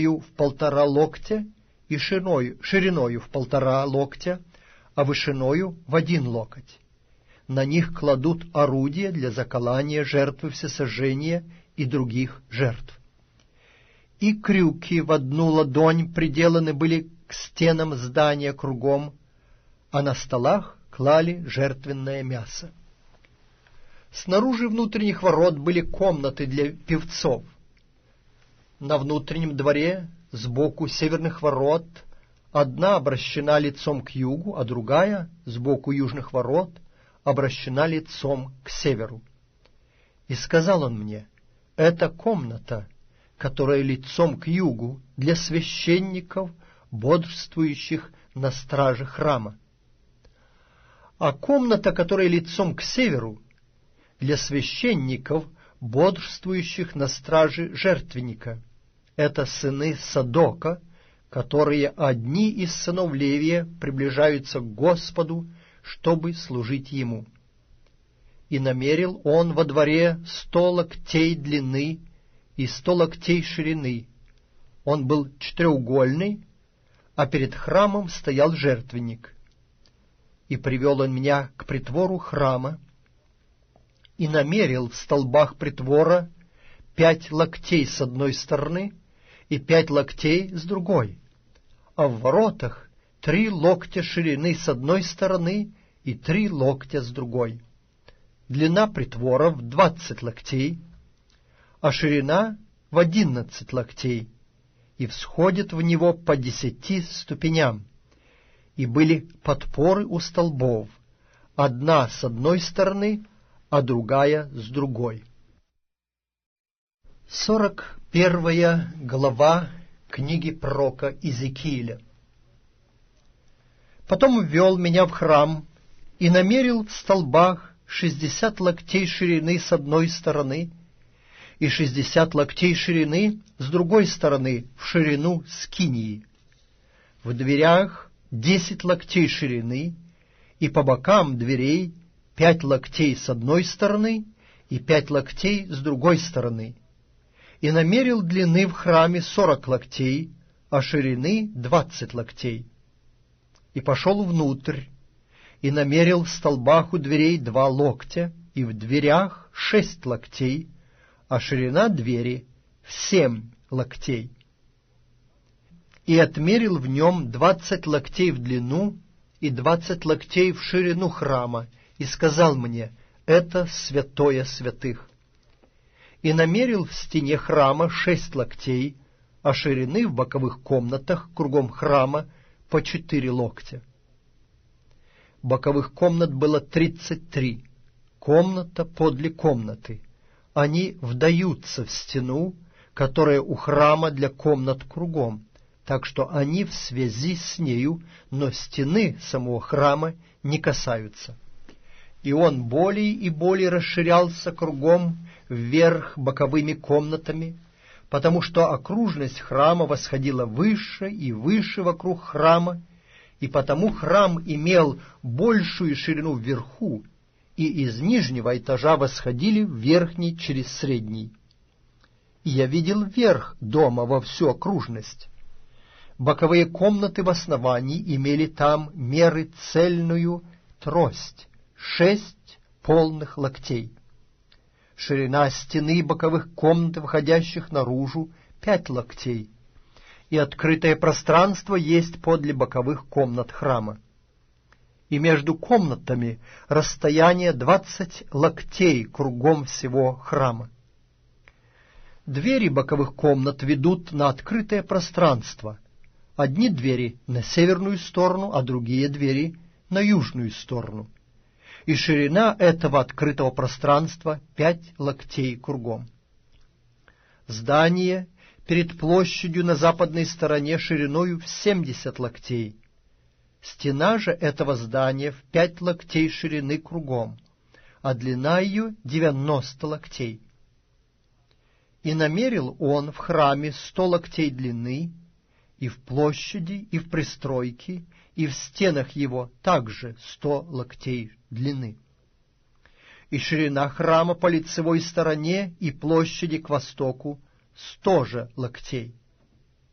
длиною в 1,5 локтя и шириною в 1,5 локтя, а вышиною в 1 локоть. На них кладут орудия для заколания жертвы всесожжения и других жертв. И крюки в 1 ладонь приделаны были к стенам здания кругом, а на столах клали жертвенное мясо. Снаружи внутренних ворот были комнаты для певцов. На внутреннем дворе, сбоку северных ворот, одна обращена лицом к югу, а другая, сбоку южных ворот, обращена лицом к северу. И сказал он мне: это комната, которая лицом к югу, для священников, бодрствующих на страже храма. А комната, которая лицом к северу, для священников, бодрствующих на страже жертвенника. Это сыны Садока, которые одни из сынов Левия приближаются к Господу, чтобы служить Ему. И намерил он во дворе 100 локтей длины и 100 локтей ширины. Он был четырехугольный, а перед храмом стоял жертвенник. И привел он меня к притвору храма, и намерил в столбах притвора 5 локтей с одной стороны и 5 локтей с другой, а в воротах 3 локтя ширины с одной стороны и 3 локтя с другой. Длина притвора в 20 локтей, а ширина в 11 локтей, и всходит в него по 10 ступеням. И были подпоры у столбов, одна с одной стороны, а другая с другой. 41 глава книги пророка Иезекииля. Потом ввел меня в храм и намерил в столбах 60 локтей ширины с одной стороны и 60 локтей ширины с другой стороны в ширину скинии. В дверях 10 локтей ширины, и по бокам дверей 5 локтей с одной стороны и 5 локтей с другой стороны. И намерил длины в храме 40 локтей, а ширины 20 локтей. И пошел внутрь, и намерил в столбах у дверей 2 локтя, и в дверях 6 локтей, а ширина двери в 7 локтей. И отмерил в нем 20 локтей в длину и 20 локтей в ширину храма, и сказал мне: это святое святых. И намерил в стене храма 6 локтей, а ширины в боковых комнатах кругом храма по 4 локтя. Боковых комнат было 33, комната подле комнаты. Они вдаются в стену, которая у храма для комнат кругом, так что они в связи с нею, но стены самого храма не касаются. И он более и более расширялся кругом вверх боковыми комнатами, потому что окружность храма восходила выше и выше вокруг храма, и потому храм имел большую ширину вверху, и из нижнего этажа восходили в верхний через средний. И я видел верх дома во всю окружность. Боковые комнаты в основании имели там меры цельную трость, 6 полных локтей. Ширина стены боковых комнат, выходящих наружу, 5 локтей, и открытое пространство есть подле боковых комнат храма. И между комнатами расстояние 20 локтей кругом всего храма. Двери боковых комнат ведут на открытое пространство. Одни двери на северную сторону, а другие двери на южную сторону. И ширина этого открытого пространства 5 локтей кругом. Здание перед площадью на западной стороне шириною в 70 локтей. Стена же этого здания в 5 локтей ширины кругом, а длина ее 90 локтей. И намерил он в храме 100 локтей длины, и в площади, и в пристройке, и в стенах его также 100 локтей длины. И ширина храма по лицевой стороне и площади к востоку 100 же локтей.